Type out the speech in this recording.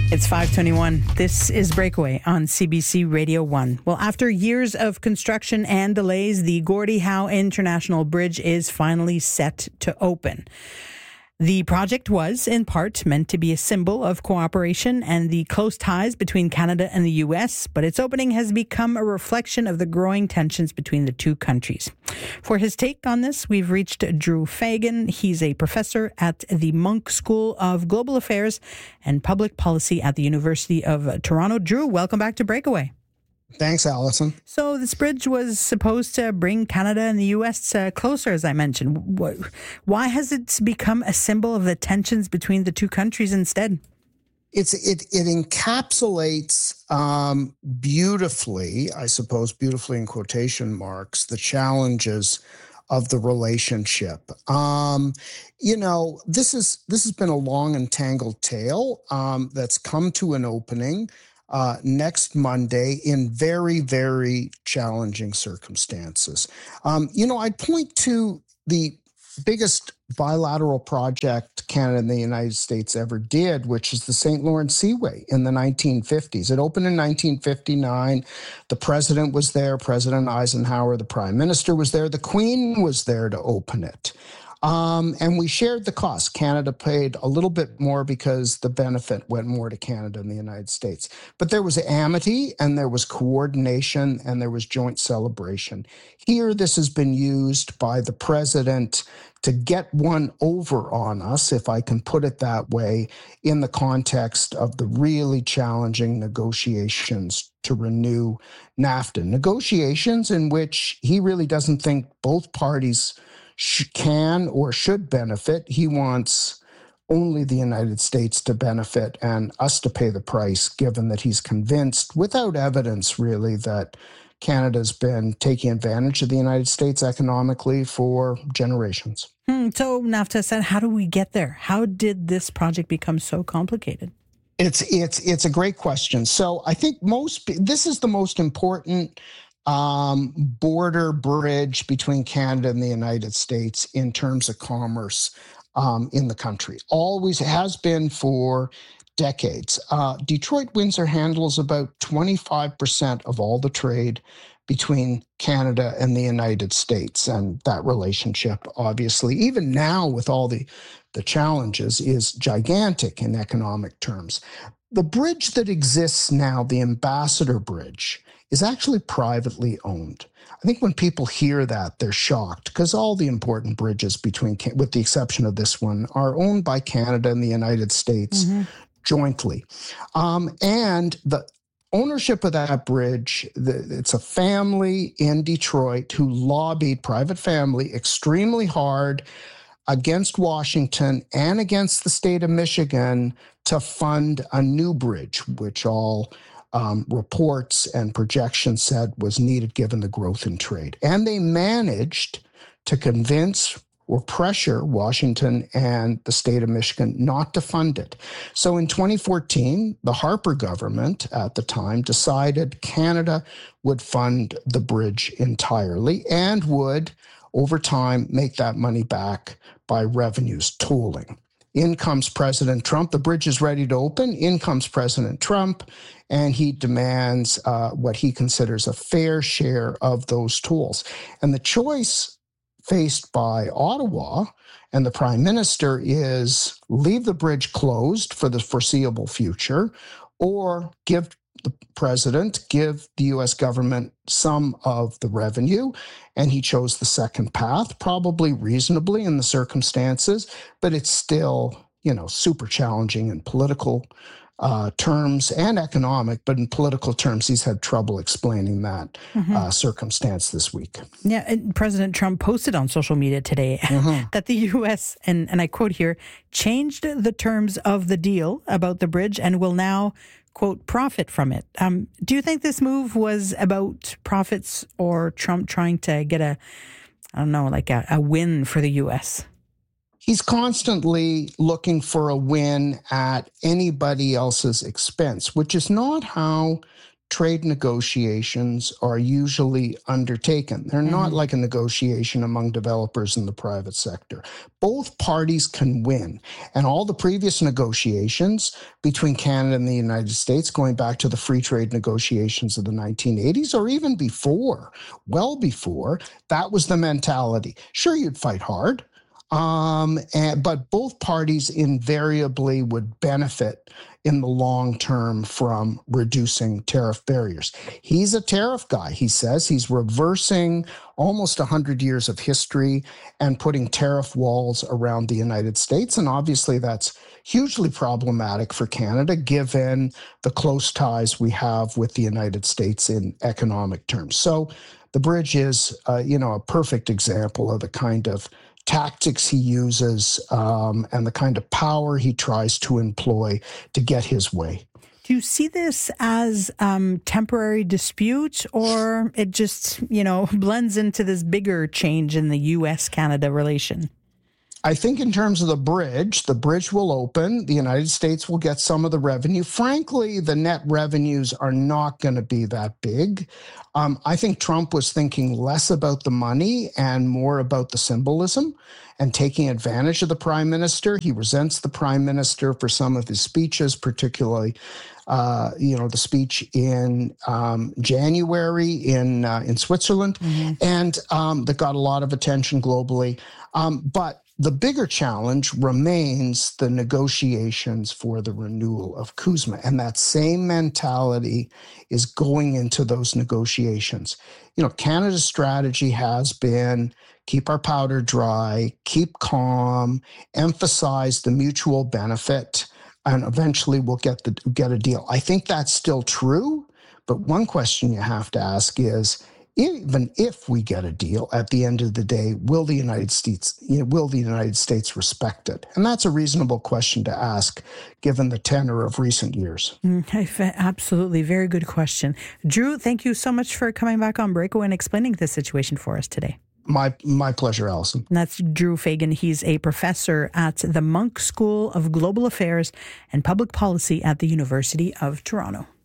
It's 5:21. This is Breakaway on CBC Radio 1. Well, after years of construction and delays, the Gordie Howe International Bridge is finally set to open. The project was, in part, meant to be a symbol of cooperation and the close ties between Canada and the U.S., but its opening has become a reflection of the growing tensions between the two countries. For his take on this, we've reached Drew Fagan. He's a professor at the Munk School of Global Affairs and Public Policy at the University of Toronto. Drew, welcome back to Breakaway. Thanks, Allison. So this bridge was supposed to bring Canada and the U.S. Closer, as I mentioned. Why has it become a symbol of the tensions between the two countries instead? It encapsulates beautifully, I suppose, beautifully in quotation marks, the challenges of the relationship. This has been a long and tangled tale that's come to an opening next Monday in very, very challenging circumstances. I'd point to the biggest bilateral project Canada and the United States ever did, which is the St. Lawrence Seaway in the 1950s. It opened in 1959. The president was there, President Eisenhower, the prime minister was there, the Queen was there to open it. And we shared the cost. Canada paid a little bit more because the benefit went more to Canada and the United States. But there was amity and there was coordination and there was joint celebration. Here, this has been used by the president to get one over on us, if I can put it that way, in the context of the really challenging negotiations to renew NAFTA. Negotiations in which he really doesn't think both parties can or should benefit. He wants only the United States to benefit and us to pay the price, given that he's convinced, without evidence really, that Canada's been taking advantage of the United States economically for generations. So NAFTA said, how do we get there? How did this project become so complicated? It's a great question. So I think this is the most important border bridge between Canada and the United States in terms of commerce in the country. Always has been for decades. Detroit-Windsor handles about 25% of all the trade between Canada and the United States. And that relationship, obviously, even now with all the challenges, is gigantic in economic terms. The bridge that exists now, the Ambassador Bridge, is actually privately owned. I think when people hear that, they're shocked because all the important bridges with the exception of this one, are owned by Canada and the United States jointly. And the ownership of that bridge, it's a family in Detroit who lobbied, private family, extremely hard against Washington and against the state of Michigan to fund a new bridge, which all reports and projections said was needed given the growth in trade. And they managed to convince or pressure Washington and the state of Michigan not to fund it. So in 2014, the Harper government at the time decided Canada would fund the bridge entirely and would, over time, make that money back by revenues, tolling. In comes President Trump. The bridge is ready to open. In comes President Trump, and he demands what he considers a fair share of those tolls. And the choice faced by Ottawa and the Prime Minister is leave the bridge closed for the foreseeable future, or give the U.S. government some of the revenue. And he chose the second path, probably reasonably in the circumstances, but it's still, super challenging in political terms and economic, but in political terms, he's had trouble explaining that circumstance this week. Yeah, and President Trump posted on social media today that the U.S., and I quote here, changed the terms of the deal about the bridge and will now, quote, profit from it. Do you think this move was about profits or Trump trying to get a win for the U.S.? He's constantly looking for a win at anybody else's expense, which is not how trade negotiations are usually undertaken. They're not like a negotiation among developers in the private sector. Both parties can win. And all the previous negotiations between Canada and the United States, going back to the free trade negotiations of the 1980s, or even before, well before, that was the mentality. Sure, you'd fight hard. But both parties invariably would benefit in the long term from reducing tariff barriers. He's a tariff guy, he says. He's reversing almost 100 years of history and putting tariff walls around the United States. And obviously that's hugely problematic for Canada, given the close ties we have with the United States in economic terms. So the bridge is, a perfect example of the kind of tactics he uses and the kind of power he tries to employ to get his way. Do you see this as temporary dispute, or it just, blends into this bigger change in the U.S.-Canada relation? I think in terms of the bridge will open. The United States will get some of the revenue. Frankly, the net revenues are not going to be that big. I think Trump was thinking less about the money and more about the symbolism and taking advantage of the prime minister. He resents the prime minister for some of his speeches, particularly the speech in January in Switzerland, and that got a lot of attention globally. But the bigger challenge remains the negotiations for the renewal of CUSMA. And that same mentality is going into those negotiations. Canada's strategy has been keep our powder dry, keep calm, emphasize the mutual benefit, and eventually we'll get a deal. I think that's still true, but one question you have to ask is, even if we get a deal at the end of the day, will the United States respect it? And that's a reasonable question to ask, given the tenor of recent years. Absolutely. Very good question. Drew, thank you so much for coming back on Breakaway and explaining this situation for us today. My pleasure, Allison. And that's Drew Fagan. He's a professor at the Munk School of Global Affairs and Public Policy at the University of Toronto.